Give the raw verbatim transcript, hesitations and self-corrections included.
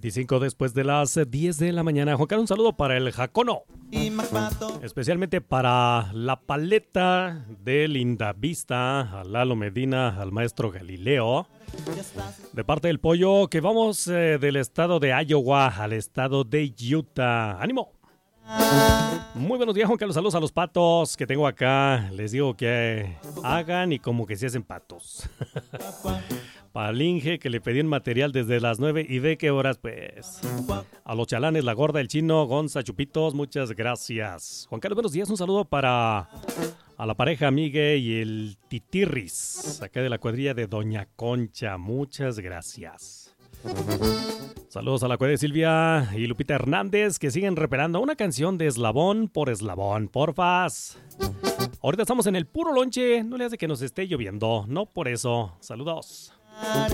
veinticinco después de las diez de la mañana. Juan Carlos, un saludo para el Jacono. Especialmente para la paleta de Linda Vista, a Lalo Medina, al maestro Galileo. De parte del pollo, que vamos eh, del estado de Iowa al estado de Utah. ¡Ánimo! Muy buenos días, Juan Carlos. Saludos a los patos que tengo acá. Les digo que hagan y como que se hacen patos. Palinge, que le pedí un material desde las nueve y ve qué horas, pues. A los chalanes, la gorda, el chino, Gonza, Chupitos, muchas gracias. Juan Carlos, buenos días. Un saludo para a la pareja Migue y el Titirris, acá de la cuadrilla de Doña Concha. Muchas gracias. Saludos a la cuadrilla de Silvia y Lupita Hernández, que siguen reparando una canción de eslabón por eslabón, porfas. Ahorita estamos en el puro lonche, no le hace que nos esté lloviendo, no por eso. Saludos.